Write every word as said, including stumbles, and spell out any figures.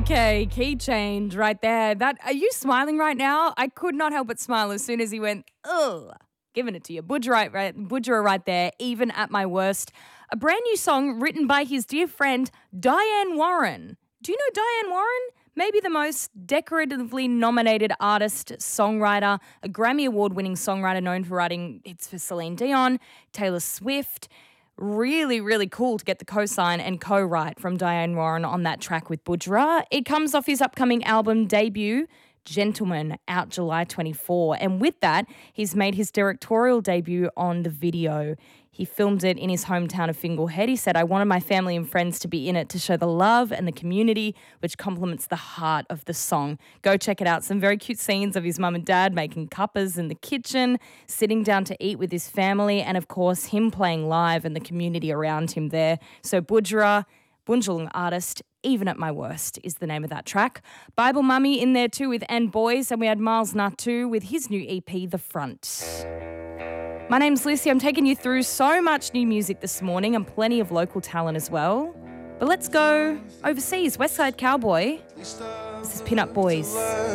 Okay, key change right there. That are you smiling right now? I could not help but smile as soon as he went, ugh. Giving it to you. Budra right, right, Budra right there, even at my worst. A brand new song written by his dear friend, Diane Warren. Do you know Diane Warren? Maybe the most decoratively nominated artist, songwriter, a Grammy Award-winning songwriter known for writing hits for Celine Dion, Taylor Swift. Really, really cool to get the co-sign and co-write from Diane Warren on that track with Budra. It comes off his upcoming album debut, Gentleman, out July twenty-fourth. And with that, he's made his directorial debut on the video. He filmed it in his hometown of Finglehead. He said, I wanted my family and friends to be in it to show the love and the community, which complements the heart of the song. Go check it out. Some very cute scenes of his mum and dad making cuppas in the kitchen, sitting down to eat with his family, and of course, him playing live and the community around him there. So Budra, Bunjalung artist, Even at My Worst is the name of that track. Bible Mummy in there too with And Boys, and we had Miles Natu with his new E P, The Front. My name's Lucy. I'm taking you through so much new music this morning and plenty of local talent as well. But let's go overseas. Westside Cowboy. This is Pin Up Boys.